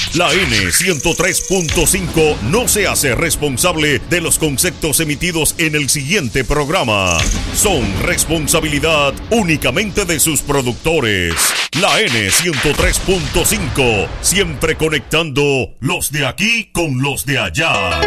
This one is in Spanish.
La N103.5 no se hace responsable de los conceptos emitidos en el siguiente programa. Son responsabilidad únicamente de sus productores. La N103.5, siempre conectando los de aquí con los de allá.